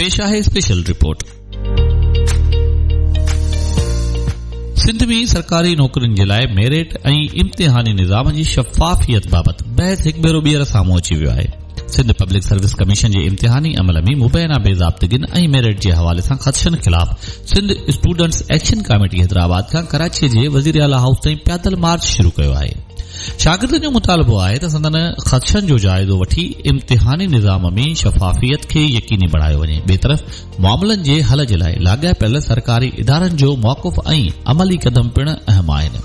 पेश आहे special report. Sindh में सरकारी नौकरियुनि जे लाइ मेरिट ऐं इम्तिहानी निज़ाम जी शफ़ाफ़ियत बाबति बहस हिकु भेरो ॿीहर साम्हूं अची वियो आहे। सिंध पब्लिक सर्विस कमीशन जे इम्तिहानी अमल में मुबैना बेज़ाब्तगियुनि ऐं मेरिट जे हवाले सां ख़दशनि ख़िलाफ़ Sindh students action committee Hyderabad खां कराची जे वज़ीर आला हाउस ताईं पैदल मार्च शुरू कयो आहे। शागिर्दनि जो मुतालबो आहे त संदन ख़दशनि जो जाइज़ो वठी इम्तिहानी निज़ाम में शफ़ाफ़ियत खे यकीनी बणायो वञे। ॿिए तरफ़ मामलनि जे हल जे लाइ लाॻापियल सरकारी इदारनि जो मौक़िफ़ ऐं अमली क़दम पिणु अहम आहिनि।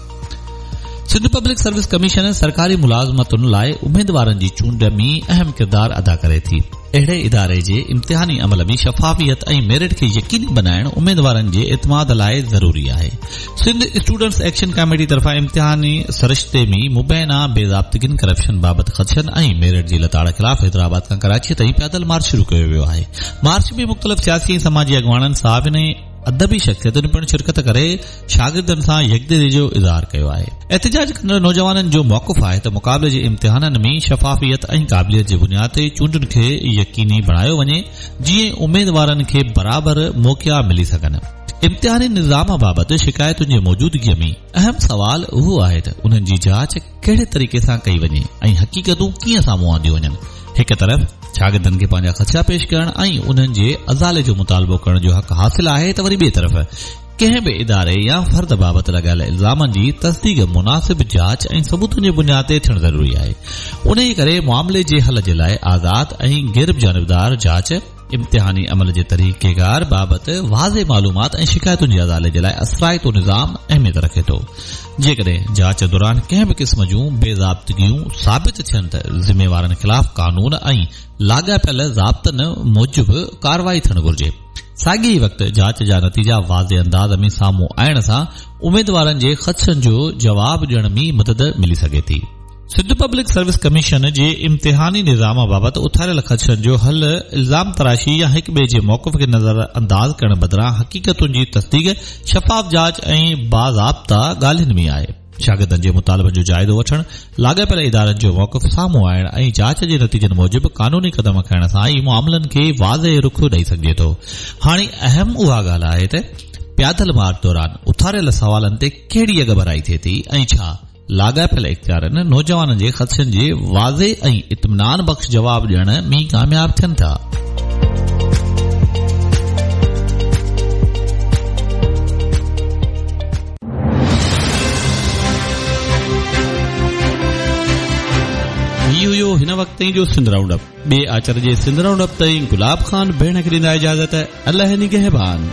सिंध पब्लिक सर्विस कमीशन सरकारी मुलाज़मतुनि लाइ उम्मीदवारनि जी चूंड में अहम किरदार अदा करे थी। अहिड़े इदारे जे इम्तिहानी अमल में शफ़ाफ़ियत ऐं मेरिट खे यकीनी बनाइण उम्मीदवारनि जे इतमाद लाइ ज़रूरी आहे। सिंध स्टूडेंट्स एक्शन कमेटी तरफ़ां इम्तिहानी सरिश्ते में मुबैना बेज़ाब्तगियुनि करप्शन बाबति ख़दशनि ऐं मेरिट जी लताड़ ख़िलाफ़ हैदराबाद खां कराची ताईं पैदल मार्च शुरू कयो वियो आहे। मार्च में मुख़्तलिफ़ सियासी ऐं समाजी अॻवाननि साहिबनि अदबी शख़्सियतुनि पिणु शिरकत करे शागिर्दनि सां यकदिली जो इज़हार कयो आहे। एहतिजाज कंदड़ नौजवाननि जो मौक़िफ़ आहे त मुक़ाबले जे इम्तिहाननि में शफ़ाफ़ियत ऐं क़ाबिलियत जे बुनियाद ते चूंडुनि खे यकीनी बणायो वञे जीअं उम्मीदवारनि खे बराबरि मौक़िया मिली सघनि। इम्तिहानी निज़ाम बाबति शिकायतुनि जी मौजूदगीअ में अहम सवाल उहो आहे त उन्हनि जी जांच कहिड़े तरीक़े सां कई वञे ऐं हक़ीक़तूं कीअं साम्हूं आंदियूं वञनि। हिक तरफ़ शागिर्दनि खे पंहिंजा ख़दशा पेश करण ऐं उन्हनि जे अज़ाले जो मुतालबो करण जो हक़ हासिल आहे त वरी ॿिए तरफ़ कंहिं बि इदारे या फर्द बाबति लॻायल इल्ज़ामनि जी तस्दीक मुनासिब जांच ऐं सबूतनि जे बुनियाद ते थियण ज़रूरी आहे। उन्हीअ करे मामले जे हल जे लाइ आज़ाद ऐं गैर जानिबदार जांच इम्तिहानी अमल जे तरीक़ेकार बाबति वाज़े मालूमात ऐं शिकायतुनि जे अज़ाले जे लाइ असराइतो निज़ाम अहमियत रखे थो। जेकॾहिं जांच दौरान कंहिं बि क़िस्म जूं बेज़ाब्तगियूं साबित थियनि त ज़िम्मेवारनि ख़िलाफ़ कानून ऐं लाॻापियल ज़ाब्तनि मूजिबि कार्रवाई थियणु घुर्जे। साॻिए वक़्तु जांच जा नतीजा वाज़े अंदाज़ में साम्हूं आणण सां उम्मीदवारनि जे ख़दशनि जो जवाब ॾियण में मदद मिली सघे थी। सिंध पब्लिक सर्विस कमीशन जे इम्तिहानी निज़ाम बाबति उथारियल ख़दशनि जो हल इल्ज़ाम तराशी या हिक ॿिए जे मौक़िफ़ खे नज़र अंदाज़ करण बदिरां हक़ीक़तुनि जी तस्दीक शफ़ाफ़ जांच ऐं बाज़ाब्ता ॻाल्हियुनि में आहे। शागिर्दनि जे मुतालबनि जो जाइज़ो वठण, लाॻापियल इदारनि जो मौक़िफ़ साम्हूं आणण ऐं जांच जे नतीजनि मूजिबि क़ानूनी क़दम खणण सां ई मामलनि खे वाज़े रुख़ ॾेई सघिजे थो। हाणे अहम उहा ॻाल्हि आहे त पैदल मार्च दौरान उथारियल सवालनि ते कहिड़ी अॻभराई थिए थी ऐं छा लाॻापियल इख़्तियारनि नौजवाननि जे ख़दशनि जे वाज़े ऐं इत्मिनान बख़्श जवाब ॾियण में कामयाब थियनि था। इहो हिन वक़्त ताईं जो सिंध राउंड अप। ॿिए आचर जे सिंध राउंड अप ताईं गुलाब खान भेण खे ॾींदा इजाज़त। अल्लाह निगहबान।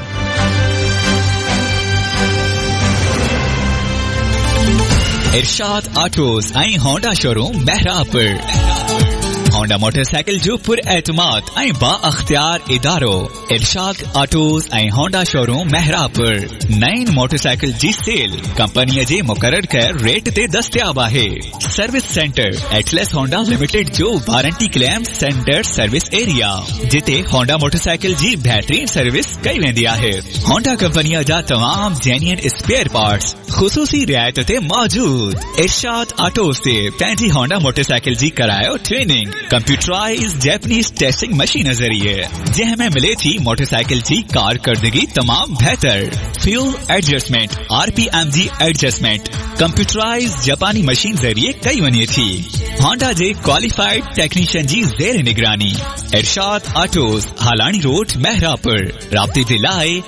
इरशाद ऑटोज़ ऐं होंडा शोरूम बहरापुर। होंडा मोटरसाइकिल जो पुरएतमाद ऐं बाअख्तियार इदारो इरशाद ऑटोज़ ऐं होंडा शोरूम बहरापुर। नईं मोटरसाइकिल जी सेल कंपनीअ जे मुक़रर कयल रेट ते दस्तयाब आहे। Service centre Atlas Honda limited जो warranty claim centre service area, जिते होंडा मोटरसाइकिल जी बेहतरीन सर्विस कई वेंदी आहे। होंडा कंपनीअ जा तमाम जेन्युइन स्पेयर पार्ट्स ख़ुसूसी रियायत ते मौजूद। इरशाद ऑटोज़ ते पंहिंजी होंडा मोटरसाइकिल जी करायो training computerise Japanese testing machine ज़रिए, जंहिंमें मिले थी मोटरसाइकिल जी कारकर्दगी तमाम बेहतर। Fuel adjustment, RPMG adjustment computerise जापानी मशीन ज़रिए कई वञे थी। होंडा जे क्वालिफाइड टेक्नीशियन जी ज़ेर निगरानी। इरशाद ऑटोज़, हालानी रोड, बहरापुर। राब्ते जे लाइ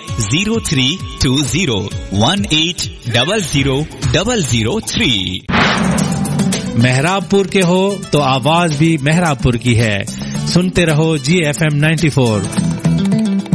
0320180003। मेहराबपुर के हो तो आवाज भी मेहराबपुर की है। सुनते रहो GFM 94।